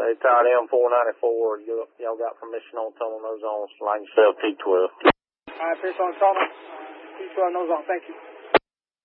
They tied M494. Y'all got permission on tunnel nose on, so I can sell T12. All right, Pierce on tunnel. T12 nose on. Thank you.